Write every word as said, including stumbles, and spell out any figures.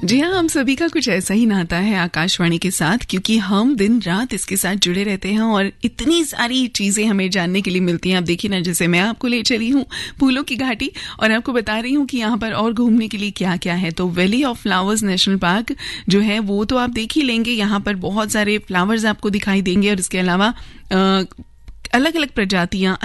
जी हाँ, हम सभी का कुछ ऐसा ही नाता है आकाशवाणी के साथ, क्योंकि हम दिन रात इसके साथ जुड़े रहते हैं और इतनी सारी चीजें हमें जानने के लिए मिलती हैं। आप देखिए ना, जैसे मैं आपको ले चली हूँ फूलों की घाटी और आपको बता रही हूँ कि यहाँ पर और घूमने के लिए क्या क्या है। तो valley of flowers national park जो है वो तो आप देख ही लेंगे, यहाँ पर बहुत सारे फ्लावर्स आपको दिखाई देंगे और इसके अलावा अलग अलग प्रजातियां